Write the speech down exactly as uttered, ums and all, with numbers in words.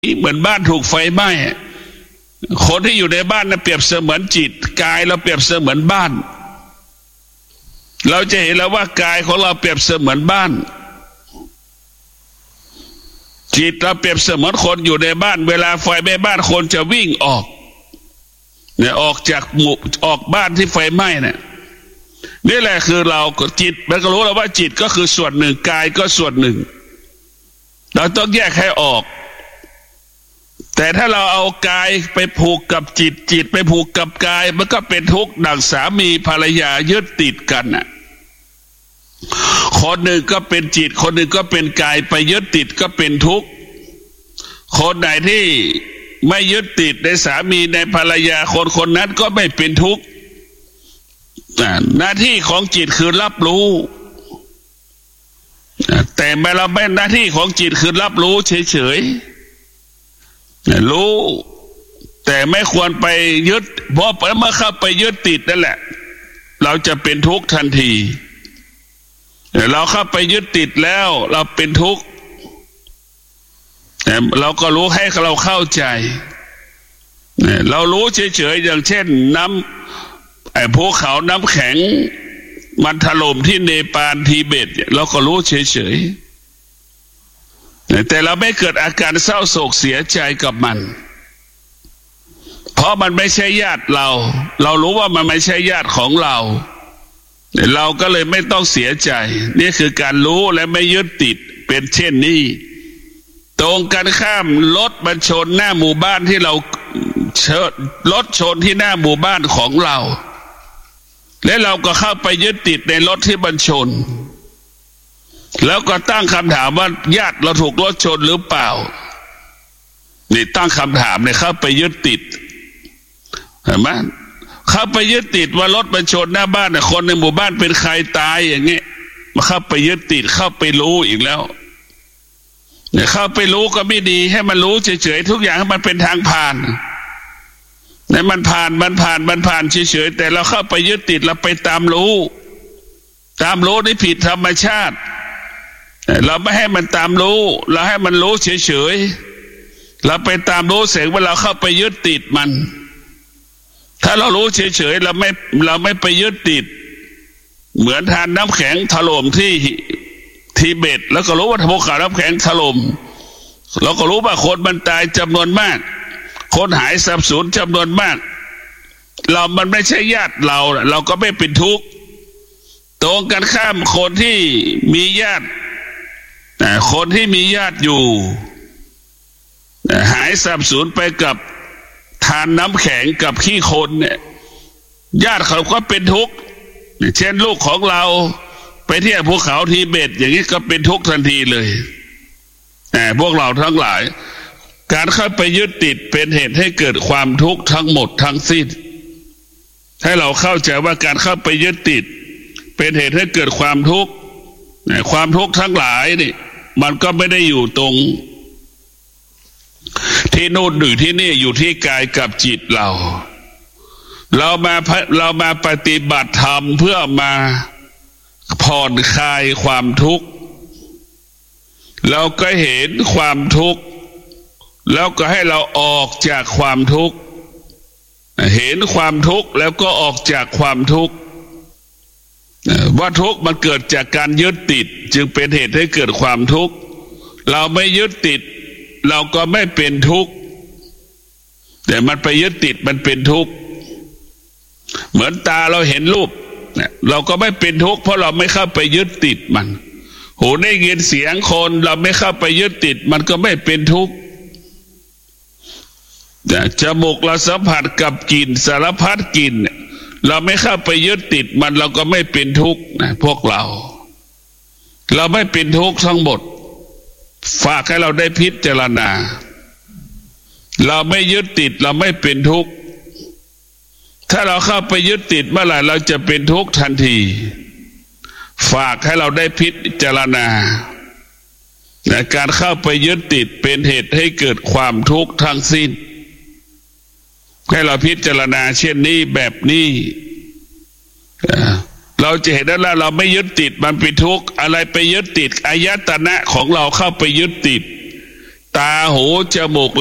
เหมือนบ้านถูกไฟไหม้คนที่อยู่ในบ้านนั้นเปรียบเสมือนจิตกายเราเปรียบเสมือนบ้านเราจะเห็นแล้วว่ากายของเราเปรียบเสมือนบ้านจิตเราเปรียบเสมือนคนอยู่ในบ้านเวลาไฟไหม้บ้านคนจะวิ่งออกเนี่ยออกจากหมู่ออกบ้านที่ไฟไหม้เนี่ยนี่แหละคือเราจิตมันก็รู้แล้วว่าจิตก็คือส่วนหนึ่งกายก็ส่วนหนึ่งเราต้องแยกให้ออกแต่ถ้าเราเอากายไปผูกกับจิตจิตไปผูกกับกายมันก็เป็นทุกข์ดั่งสามีภรรยายึดติดกันน่ะคนหนึ่งก็เป็นจิตคนหนึ่งก็เป็นกายไปยึดติดก็เป็นทุกข์คนไหนที่ไม่ยึดติดในสามีในภรรยาคนคนนั้นก็ไม่เป็นทุกข์หน้าที่ของจิตคือรับรู้แต่เมื่อเราไม่หน้าที่ของจิตคือรับรู้เฉยๆรู้แต่ไม่ควรไปยึดเพราะเมื่อเข้าไปยึดติดนั่นแหละเราจะเป็นทุกข์ทันทีเราเข้าไปยึดติดแล้วเราเป็นทุกข์แต่เราก็รู้ให้เราเข้าใจเรารู้เฉยๆอย่างเช่นน้ำไอ้ภูเขาน้ำแข็งมันถล่มที่เนปาลทิเบตเราก็รู้เฉยๆแต่เราไม่เกิดอาการเศร้าโศกเสียใจกับมันเพราะมันไม่ใช่ญาติเราเรารู้ว่ามันไม่ใช่ญาติของเราเราก็เลยไม่ต้องเสียใจนี่คือการรู้และไม่ยึดติดเป็นเช่นนี้ตรงกันข้ามรถมันชนหน้าหมู่บ้านที่เราเชิดรถชนที่หน้าหมู่บ้านของเราและเราก็เข้าไปยึดติดในรถที่มันชนแล้วก็ตั้งคำถามว่าญาติเราถูกรถชนหรือเปล่านี่ตั้งคำถามเนี่ยเข้าไปยึดติดเห็นไหมเข้าไปยึดติดว่ารถมันชนหน้าบ้านแต่คนในหมู่บ้านเป็นใครตายอย่างเงี้ยมาเข้าไปยึดติดเข้าไปรู้อีกแล้วเนี่ยเข้าไปรู้ก็ไม่ดีให้มันรู้เฉยๆทุกอย่างให้มันเป็นทางผ่านเนี่ยมันผ่านมันผ่านมันผ่านเฉยๆแต่เราเข้าไปยึดติดเราไปตามรู้ตามรู้นี่ผิดธรรมชาติเราไม่ให้มันตามรู้เราให้มันรู้เฉยๆเราไปตามรู้เสียงว่าเราเข้าไปยึดติดมันถ้าเรารู้เฉยๆเราไม่เราไม่ไปยึดติดเหมือนทานน้ำแข็งถล่มที่ทิเบตแล้วก็รู้ว่าภูเขาน้ำแข็งถล่มเราก็รู้ว่าคนมันตายจำนวนมากคนหายสับสนจำนวนมากเรามันไม่ใช่ญาติเราเราก็ไม่เป็นทุกข์ตรงกันข้ามคนที่มีญาติคนที่มีญาติอยู่หายสับสนไปกับทานน้ำแข็งกับขี้คนเนี่ยญาติเขาก็เป็นทุกข์เช่นลูกของเราไปเที่ยวภูเขาทิเบตอย่างนี้ก็เป็นทุกข์ทันทีเลยแต่พวกเราทั้งหลายการเข้าไปยึดติดเป็นเหตุให้เกิดความทุกข์ทั้งหมดทั้งสิ้นให้เราเข้าใจว่าการเข้าไปยึดติดเป็นเหตุให้เกิดความทุกข์ความทุกข์ทั้งหลายนี่มันก็ไม่ได้อยู่ตรงที่โน่นหรือที่นี่อยู่ที่กายกับจิตเราเรามาเรามาปฏิบัติธรรมเพื่อมาผ่อนคลายความทุกข์เราก็เห็นความทุกข์แล้วก็ให้เราออกจากความทุกข์เห็นความทุกข์แล้วก็ออกจากความทุกข์ว่าทุกข์มันเกิดจากการยึดติดจึงเป็นเหตุให้เกิดความทุกข์เราไม่ยึดติดเราก็ไม่เป็นทุกข์แต่มันไปยึดติดมันเป็นทุกข์เหมือนตาเราเห็นรูปเราก็ไม่เป็นทุกข์เพราะเราไม่เข้าไปยึดติดมันหูได้ยินเสียงคนเราไม่เข้าไปยึดติดมันก็ไม่เป็นทุกข์จมูกเราสัมผัสกับกลิ่นสารพัดกลิ่นเราไม่เข้าไปยึดติดมันเราก็ไม่เป็นทุกข์นะพวกเราเราไม่เป็นทุกข์ทั้งหมดฝากให้เราได้พิจารณาเราไม่ยึดติดเราไม่เป็นทุกข์ถ้าเราเข้าไปยึดติดเมื่อไหร่เราจะเป็นทุกข์ทันทีฝากให้เราได้พิจารณาแต่การเข้าไปยึดติดเป็นเหตุให้เกิดความทุกข์ทั้งสิ้นให้เราพิจารณาเช่นนี้แบบนี้เราจะเห็นได้ว่าเราไม่ยึดติดมันเป็นทุกข์อะไรไปยึดติดอายตนะของเราเข้าไปยึดติดตาหูจมูก